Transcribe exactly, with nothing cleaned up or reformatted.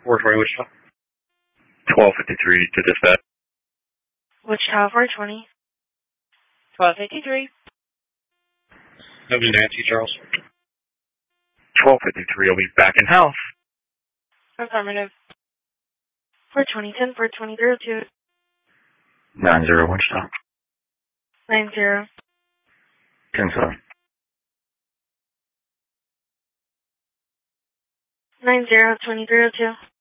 four twenty Wichita. twelve fifty-three to dispatch. Wichita four twenty. twelve fifty-three. That was Nancy Charles. twelve fifty-three, I'll be back in house. Affirmative. four twenty, ten, four twenty, zero two. nine zero Wichita. nine zero. ten seven. nine zero, twenty, zero two.